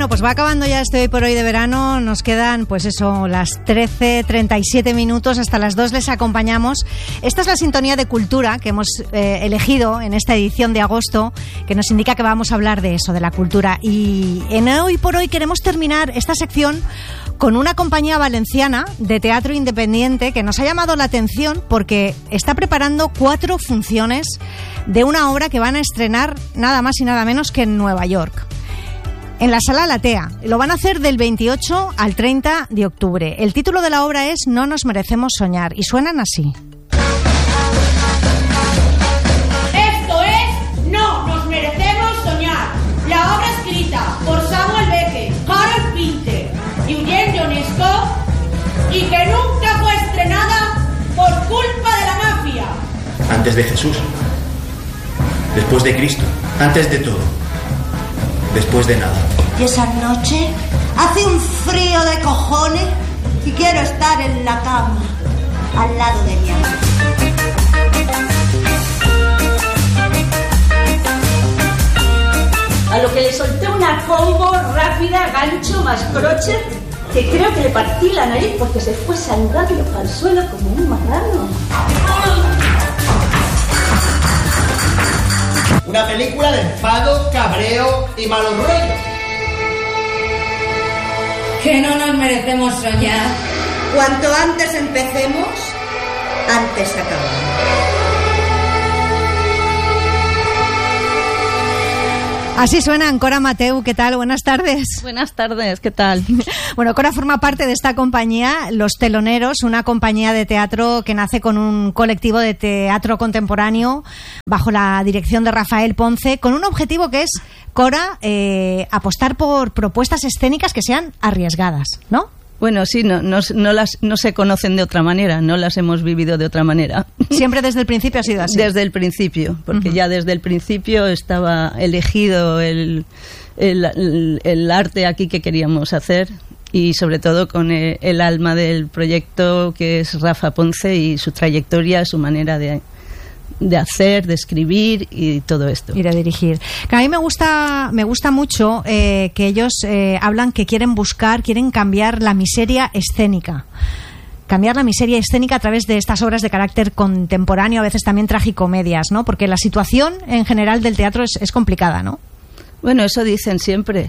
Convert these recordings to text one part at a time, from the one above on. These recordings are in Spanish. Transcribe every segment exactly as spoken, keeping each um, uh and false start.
Bueno, pues va acabando ya este Hoy por Hoy de verano. Nos quedan, pues eso, las trece treinta y siete minutos. Hasta las dos les acompañamos. Esta es la sintonía de cultura que hemos eh, elegido en esta edición de agosto, que nos indica que vamos a hablar de eso, de la cultura. Y en Hoy por Hoy queremos terminar esta sección con una compañía valenciana de teatro independiente que nos ha llamado la atención porque está preparando cuatro funciones de una obra que van a estrenar nada más y nada menos que en Nueva York, en la Sala Latea. Lo van a hacer del veintiocho al treinta de octubre. El título de la obra es No nos merecemos soñar y suenan así. Esto es No nos merecemos soñar, la obra escrita por Samuel Beckett, Harold Pinter y Eugene Ionesco, y que nunca fue estrenada por culpa de la mafia. Antes de Jesús, después de Cristo, antes de todo, después de nada. Y esa noche hace un frío de cojones y quiero estar en la cama al lado de mi amor. A lo que le solté una combo rápida, gancho más croche, que creo que le partí la nariz porque se fue saludando al suelo como un marrano. Una película de enfado, cabreo y malos rollos. Que no nos merecemos soñar. Cuanto antes empecemos, antes acabamos. Así suenan. Cora Mateu, ¿qué tal? Buenas tardes. Buenas tardes, ¿qué tal? Bueno, Cora forma parte de esta compañía, Los Teloneros, una compañía de teatro que nace con un colectivo de teatro contemporáneo bajo la dirección de Rafael Ponce, con un objetivo que es, Cora, eh, apostar por propuestas escénicas que sean arriesgadas, ¿no? Bueno, sí, no, no, no, las, no se conocen de otra manera, no las hemos vivido de otra manera. ¿Siempre desde el principio ha sido así? Desde el principio, porque uh-huh. ya desde el principio estaba elegido el, el, el, el arte aquí que queríamos hacer, y sobre todo con el, el alma del proyecto, que es Rafa Ponce, y su trayectoria, su manera de... de hacer, de escribir y todo esto. Y de dirigir. Que a mí me gusta, me gusta mucho eh, que ellos eh, hablan que quieren buscar, quieren cambiar la miseria escénica. Cambiar la miseria escénica a través de estas obras de carácter contemporáneo, a veces también tragicomedias, ¿no? Porque la situación en general del teatro es, es complicada, ¿no? Bueno, eso dicen siempre.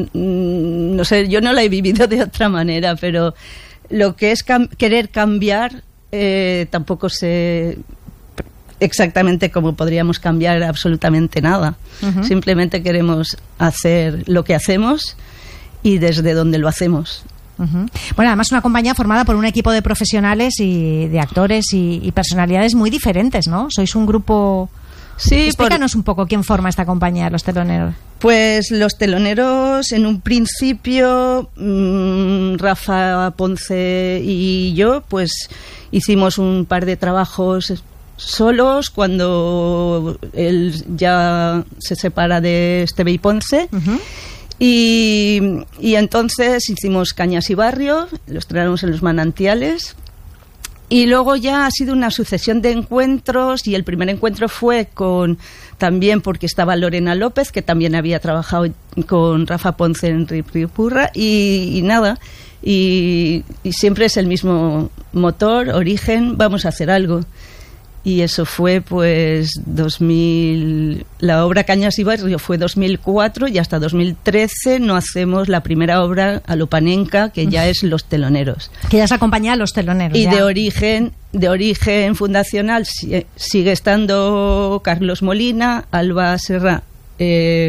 No sé, yo no la he vivido de otra manera, pero lo que es cam- querer cambiar eh, tampoco sé exactamente cómo podríamos cambiar absolutamente nada. Uh-huh. Simplemente queremos hacer lo que hacemos y desde donde lo hacemos. Uh-huh. Bueno, además una compañía formada por un equipo de profesionales y de actores y, y personalidades muy diferentes, ¿no? Sois un grupo... Sí, explícanos por... un poco quién forma esta compañía, Los Teloneros. Pues Los Teloneros, en un principio, mmm, Rafa Ponce y yo, pues hicimos un par de trabajos solos cuando él ya se separa de Esteve y Ponce. Uh-huh. y, y entonces hicimos Cañas y Barrio, lo estrenamos en Los Manantiales, y luego ya ha sido una sucesión de encuentros, y el primer encuentro fue con, también porque estaba Lorena López, que también había trabajado con Rafa Ponce en Ripurra, y, y nada, y, y siempre es el mismo motor, origen, vamos a hacer algo. Y eso fue, pues, dos mil... La obra Cañas y Barrio fue dos mil cuatro, y hasta dos mil trece no hacemos la primera obra alopanenca, que ya es Los Teloneros. Que ya se acompaña a Los Teloneros. Y ya. de origen, de origen fundacional sigue estando Carlos Molina, Alba Serra, eh,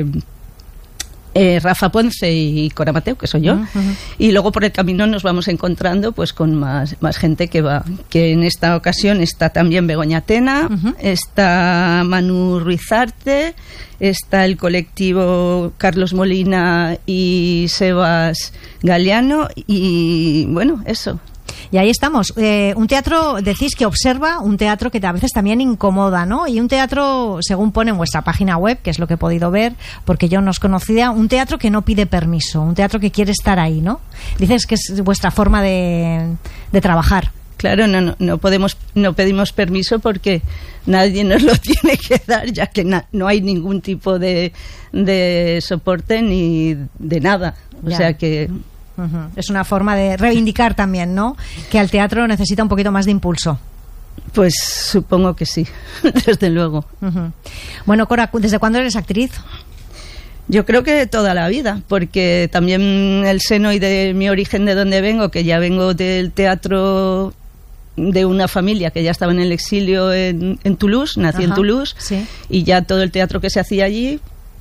eh, Rafa Ponce y Cora Mateu, que soy yo. Uh-huh. Y luego por el camino nos vamos encontrando pues con más, más gente que va. Que en esta ocasión está también Begoña Tena, uh-huh. está Manu Ruizarte, está el colectivo Carlos Molina y Sebas Galeano, y bueno, eso. Y ahí estamos. Eh, un teatro, decís que observa, un teatro que a veces también incomoda, ¿no? Y un teatro, según pone en vuestra página web, que es lo que he podido ver, porque yo no os conocía, un teatro que no pide permiso, un teatro que quiere estar ahí, ¿no? Dices que es vuestra forma de, de trabajar. Claro, no, no, no podemos, no pedimos permiso porque nadie nos lo tiene que dar, ya que na, no hay ningún tipo de, de soporte ni de nada. O ya. sea que... Uh-huh. Es una forma de reivindicar también, ¿no? Que al teatro necesita un poquito más de impulso. Pues supongo que sí, desde luego. Uh-huh. Bueno, Cora, ¿desde cuándo eres actriz? Yo creo que toda la vida, porque también el seno y de mi origen, de donde vengo, que ya vengo del teatro de una familia que ya estaba en el exilio en, en Toulouse, nací Ajá, en Toulouse, sí. y ya todo el teatro que se hacía allí,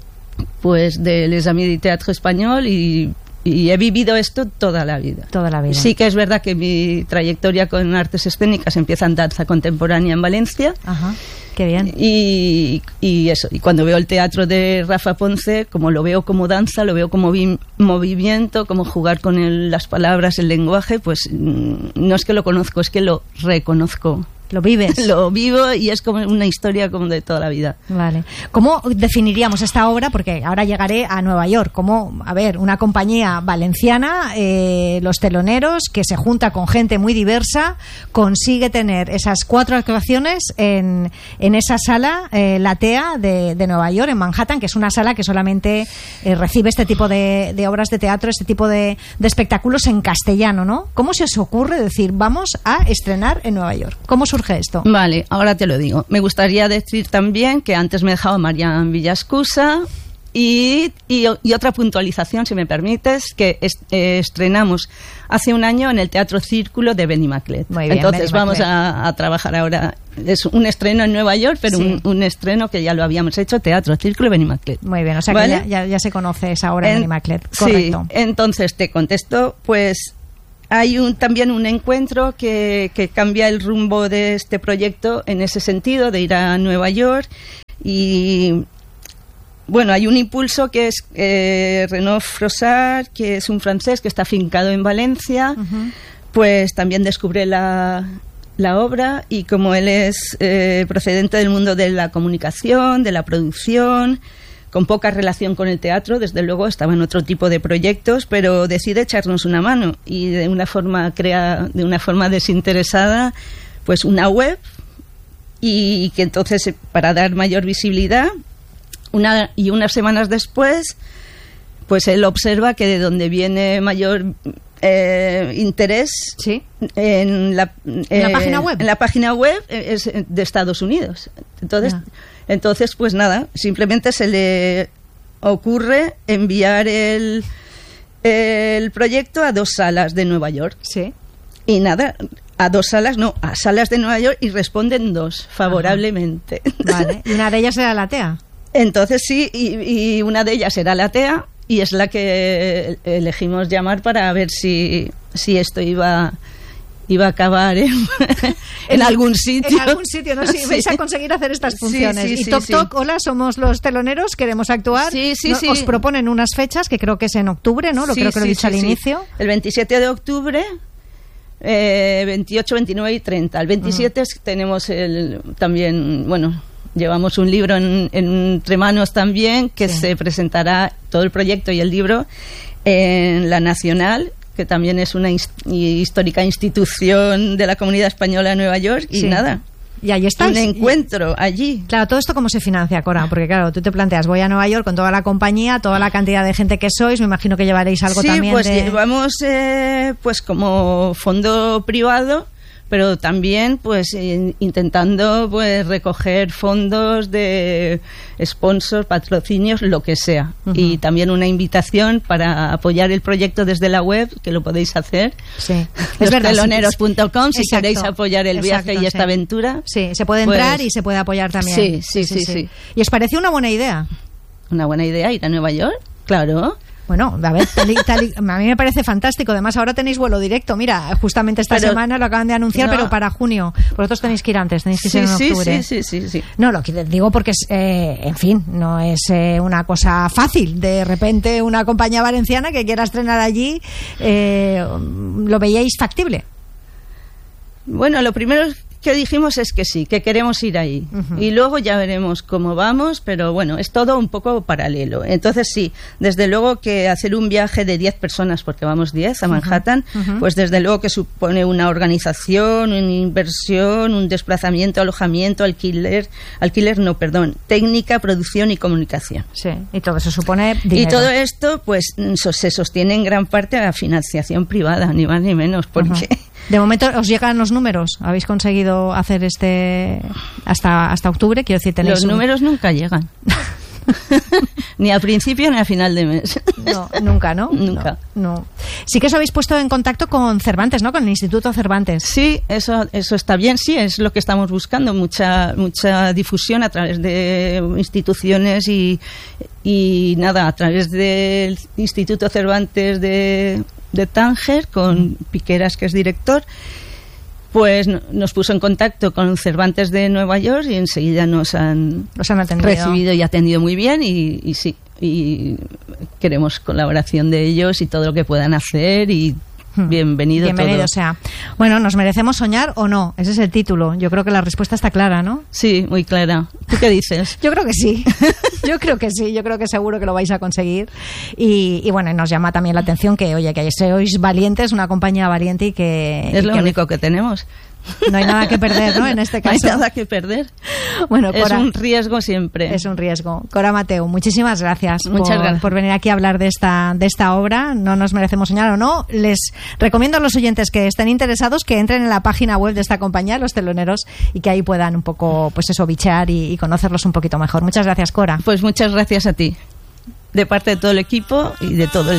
pues de Les Amis du Théâtre Español, y, y he vivido esto toda la vida. Toda la vida. Sí que es verdad que mi trayectoria con artes escénicas empieza en danza contemporánea en Valencia. Ajá. Qué bien. Y, y eso, y cuando veo el teatro de Rafa Ponce, como lo veo como danza, lo veo como vi, movimiento, como jugar con el, las palabras, el lenguaje, pues no es que lo conozco, es que lo reconozco. Lo vives. Lo vivo y es como una historia como de toda la vida. Vale. ¿Cómo definiríamos esta obra? Porque ahora llegaré a Nueva York. Como, a ver, una compañía valenciana, eh, Los Teloneros, que se junta con gente muy diversa, consigue tener esas cuatro actuaciones en, en esa sala, eh, la TEA de, de Nueva York, en Manhattan, que es una sala que solamente eh, recibe este tipo de, de obras de teatro, este tipo de, de espectáculos en castellano, ¿no? ¿Cómo se os ocurre decir, vamos a estrenar en Nueva York? ¿Cómo surge esto? Vale, ahora te lo digo. Me gustaría decir también que antes me he dejado Marian Villascusa y, y, y otra puntualización, si me permites, que est, eh, estrenamos hace un año en el Teatro Círculo de Benimaclet. Muy bien, Entonces vamos a, a trabajar ahora. Es un estreno en Nueva York, pero sí. un, un estreno que ya lo habíamos hecho, Teatro Círculo de Benimaclet. Muy bien, o sea ¿vale? que ya, ya, ya se conoce esa obra en, en Benimaclet. Correcto. Sí, entonces te contesto, pues... Hay un, también un encuentro que, que cambia el rumbo de este proyecto en ese sentido, de ir a Nueva York. Y bueno, hay un impulso que es eh, Renaud Frossard, que es un francés que está afincado en Valencia, uh-huh. pues también descubre la, la obra, y como él es eh, procedente del mundo de la comunicación, de la producción, con poca relación con el teatro, desde luego estaba en otro tipo de proyectos, pero decide echarnos una mano y de una forma crea de una forma desinteresada pues una web, y que entonces, para dar mayor visibilidad, una y unas semanas después pues él observa que de donde viene mayor eh, interés ¿sí? en, la, ¿En eh, la página web en la página web es de Estados Unidos. Entonces ah. Entonces, pues nada, simplemente se le ocurre enviar el, el proyecto a dos salas de Nueva York. Sí. Y nada, a dos salas, no, a salas de Nueva York, y responden dos favorablemente. Ajá. Vale, y una de ellas era la TEA. Entonces sí, y, y una de ellas era la TEA, y es la que elegimos llamar para ver si, si esto iba... iba a acabar en, en, en algún sitio. En algún sitio, ¿no? Sí, sí. Vais a conseguir hacer estas funciones. Sí, sí, y sí, Toc sí. Toc, hola, somos Los Teloneros, queremos actuar. Sí, sí, ¿no? sí. Os proponen unas fechas, que creo que es en octubre, ¿no? Lo sí, creo que lo he sí, dicho sí, al sí. inicio. El veintisiete de octubre, eh, veintiocho, veintinueve y treinta. El veintisiete uh-huh. tenemos el también, bueno... Llevamos un libro en, en, entre manos también, que sí. se presentará todo el proyecto y el libro en la Nacional, que también es una hist- histórica institución de la comunidad española de Nueva York, y sí. nada. Y ahí estáis. Un encuentro allí. Claro, ¿todo esto cómo se financia, Cora? Porque claro, tú te planteas, voy a Nueva York con toda la compañía, toda la cantidad de gente que sois, me imagino que llevaréis algo sí, también pues de... llevamos eh, pues como fondo privado, pero también pues in, intentando pues recoger fondos de sponsors, patrocinios, lo que sea. Uh-huh. Y también una invitación para apoyar el proyecto desde la web, que lo podéis hacer. Sí. los teloneros punto com, si Exacto. queréis apoyar el Exacto, viaje y esta sí. aventura. Sí, se puede entrar pues... y se puede apoyar también. Sí sí sí, sí, sí, sí. ¿Y os parece una buena idea? Una buena idea ir a Nueva York, claro. Bueno, a ver, tal y, tal y, a mí me parece fantástico. Además, ahora tenéis vuelo directo. Mira, justamente esta pero, semana lo acaban de anunciar, no. pero para junio. Vosotros tenéis que ir antes, tenéis que sí, ir en sí, octubre. Sí, sí, sí, sí. No, lo que digo porque, es, eh, en fin, no es eh, una cosa fácil. De repente, una compañía valenciana que quiera estrenar allí, eh, ¿lo veíais factible? Bueno, lo primero que dijimos es que sí, que queremos ir ahí. Ujú. Y luego ya veremos cómo vamos, pero bueno, es todo un poco paralelo. Entonces sí, desde luego que hacer un viaje de diez personas, porque vamos diez a Manhattan, Ujú. pues desde luego que supone una organización, una inversión, un desplazamiento, alojamiento, alquiler, alquiler no, perdón, técnica, producción y comunicación. Sí, y todo eso supone dinero. Y todo esto pues so- se sostiene en gran parte a la financiación privada, ni más ni menos, porque... Ujú. De momento, ¿os llegan los números? ¿Habéis conseguido hacer este hasta hasta octubre? Quiero decir, tenéis Los un- números nunca llegan. Ni al principio ni a final de mes. No, nunca, ¿no? Nunca. No, no. Sí que os habéis puesto en contacto con Cervantes, ¿no? Con el Instituto Cervantes. Sí, eso, eso está bien, sí, es lo que estamos buscando, mucha, mucha difusión a través de instituciones y, y nada, a través del Instituto Cervantes de, de Tánger, con Piqueras, que es director, pues no- nos puso en contacto con Cervantes de Nueva York y enseguida nos han Os han atendido. recibido y atendido muy bien y, y sí, y queremos colaboración de ellos y todo lo que puedan hacer y Hmm. bienvenido, Bienvenido todo. sea. Bueno, ¿nos merecemos soñar o no? Ese es el título. Yo creo que la respuesta está clara, ¿no? Sí, muy clara. ¿Tú qué dices? Yo creo que sí. Yo creo que sí. Yo creo que seguro que lo vais a conseguir. Y, y bueno, nos llama también la atención que, oye, que sois valientes, una compañía valiente y que... Es y lo que único que tenemos. no hay nada que perder, ¿no? En este No hay caso. nada que perder. Bueno, Es Cora, un riesgo siempre. es un riesgo. Cora Mateu, muchísimas gracias, Muchas por, gracias. por venir aquí a hablar de esta, de esta obra. No nos merecemos soñar o no. Les recomiendo a los oyentes que estén interesados que entren en la página web de esta compañía, Los Teloneros, y que ahí puedan un poco, pues eso, bichear y, y conocerlos un poquito mejor. Muchas gracias, Cora. Pues muchas gracias a ti. De parte de todo el equipo y de todo el